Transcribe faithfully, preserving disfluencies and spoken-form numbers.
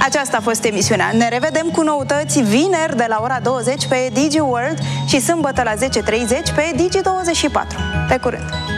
Aceasta a fost emisiunea. Ne revedem cu noutăți vineri de la ora douăzeci pe DigiWorld și sâmbătă la zece și treizeci pe Digi douăzeci și patru. Pe curând!